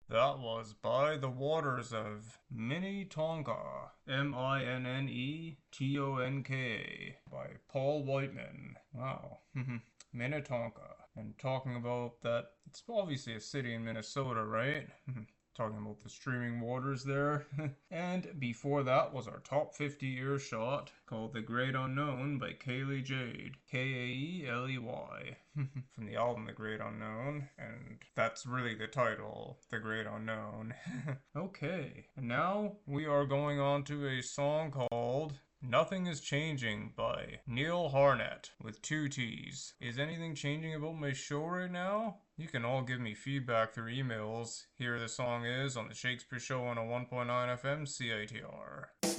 That was By the Waters of Minnetonka. Minnetonka. By Paul Whiteman. Wow. Minnetonka. And talking about that, it's obviously a city in Minnesota, right? Talking about the streaming waters there. And before that was our top 50 earshot called The Great Unknown by Kaylee Jade. Kaeley. From the album The Great Unknown. And that's really the title, The Great Unknown. Okay, and now we are going on to a song called Nothing is Changing by Neil Harnett with two T's. Is anything changing about my show right now? You can all give me feedback through emails. Here the song is on the Shakespeare Show on a 1.9 FM CITR.